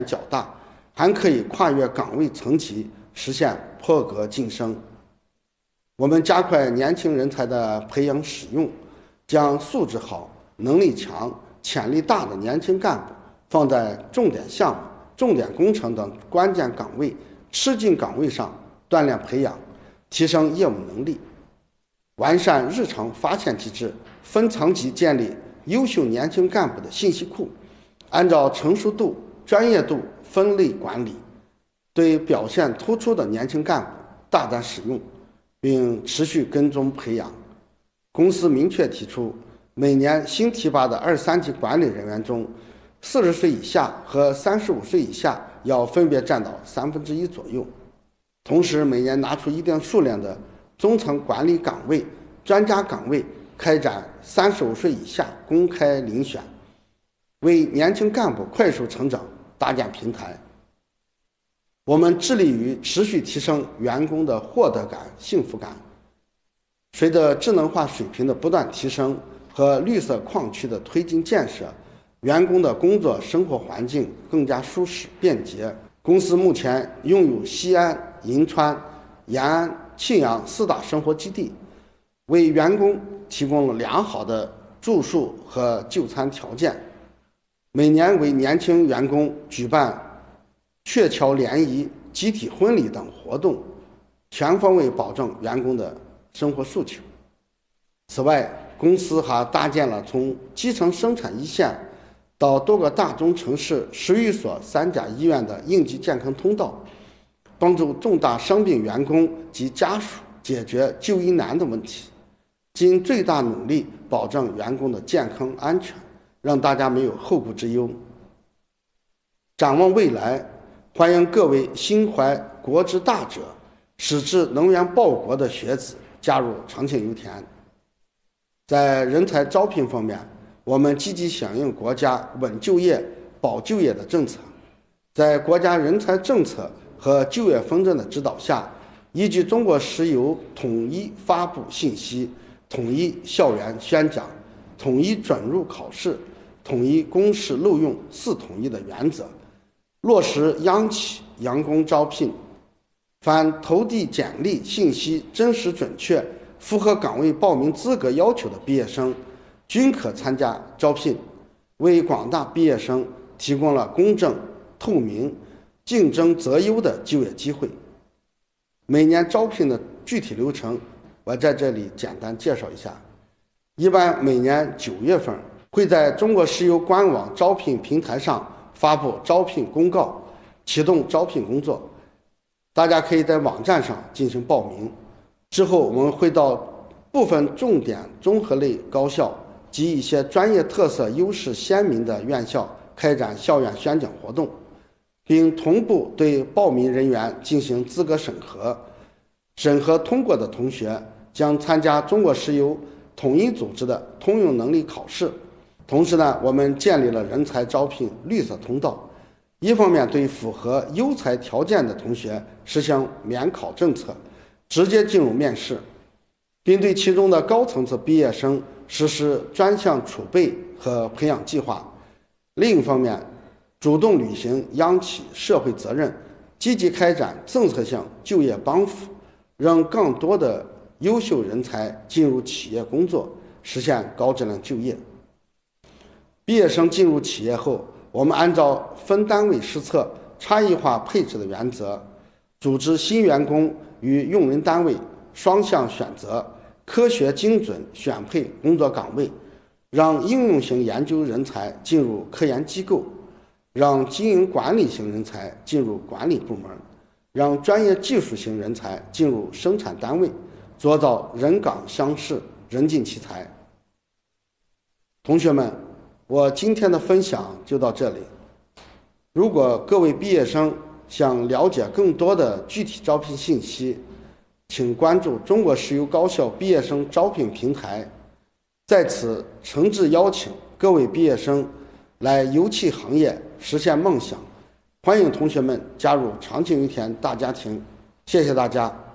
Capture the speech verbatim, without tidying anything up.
较大，还可以跨越岗位层级，实现破格晋升。我们加快年轻人才的培养使用，将素质好、能力强、潜力大的年轻干部放在重点项目、重点工程等关键岗位、吃紧岗位上锻炼培养，提升业务能力。完善日常发现机制，分层级建立优秀年轻干部的信息库，按照成熟度、专业度分类管理，对表现突出的年轻干部大胆使用，并持续跟踪培养。公司明确提出，每年新提拔的二三级管理人员中，四十岁以下和三十五岁以下要分别占到三分之一左右。同时，每年拿出一定数量的中层管理岗位、专家岗位开展三十五岁以下公开遴选，为年轻干部快速成长搭建平台。我们致力于持续提升员工的获得感、幸福感。随着智能化水平的不断提升和绿色矿区的推进建设，员工的工作生活环境更加舒适便捷。公司目前拥有西安、银川、延安、庆阳四大生活基地，为员工提供了良好的住宿和就餐条件。每年为年轻员工举办鹊桥联谊、集体婚礼等活动，全方位保证员工的生活诉求。此外，公司还搭建了从基层生产一线到多个大中城市十余所三甲医院的应急健康通道，帮助重大伤病员工及家属解决就医难的问题，尽最大努力保证员工的健康安全，让大家没有后顾之忧。展望未来，欢迎各位心怀国之大者、矢志能源报国的学子加入长庆油田。在人才招聘方面，我们积极响应国家稳就业、保就业的政策，在国家人才政策和就业方针的指导下，依据中国石油统一发布信息、统一校园宣讲、统一准入考试、统一公示录用四统一的原则，落实央企员工招聘，凡投递简历信息真实准确、符合岗位报名资格要求的毕业生均可参加招聘，为广大毕业生提供了公正、透明、竞争择优的就业机会。每年招聘的具体流程，我在这里简单介绍一下。一般每年九月份会在中国石油官网招聘平台上发布招聘公告，启动招聘工作。大家可以在网站上进行报名。之后我们会到部分重点综合类高校及一些专业特色优势鲜明的院校开展校园宣讲活动，并同步对报名人员进行资格审核。审核通过的同学将参加中国石油统一组织的通用能力考试。同时呢，我们建立了人才招聘绿色通道，一方面对符合优才条件的同学实行免考政策，直接进入面试，并对其中的高层次毕业生实施专项储备和培养计划。另一方面，主动履行央企社会责任，积极开展政策性就业帮扶，让更多的优秀人才进入企业工作，实现高质量就业。毕业生进入企业后，我们按照分单位施策、差异化配置的原则，组织新员工与用人单位双向选择，科学精准选配工作岗位，让应用型研究人才进入科研机构，让经营管理型人才进入管理部门，让专业技术型人才进入生产单位，做到人岗相适、人尽其才。同学们，我今天的分享就到这里。如果各位毕业生想了解更多的具体招聘信息，请关注中国石油高校毕业生招聘平台。在此诚挚邀请各位毕业生来油气行业实现梦想，欢迎同学们加入长庆油田大家庭。谢谢大家。